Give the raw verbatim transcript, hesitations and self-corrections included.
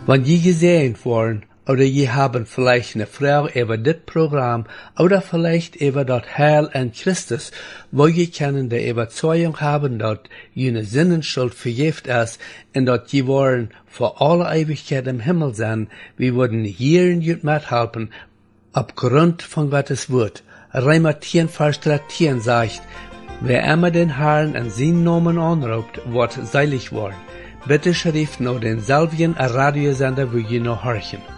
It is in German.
Wenn je gesehen worden, oder je haben vielleicht eine Frau über das Programm oder vielleicht über das Heil in Christus, wo je können die Überzeugung haben, dass jene Sinnenschuld vergift ist und dass je wollen vor alle Ewigkeit im Himmel sein, wir würden hier in jut mithelfen, aufgrund von Gottes Wort. Römer zehn, Vers dreizehn sagt, wer immer den Herrn in seinen Namen anruft, wird seilig worden. Bitte schrift noch denselben Radiosender, wo je noch horchen.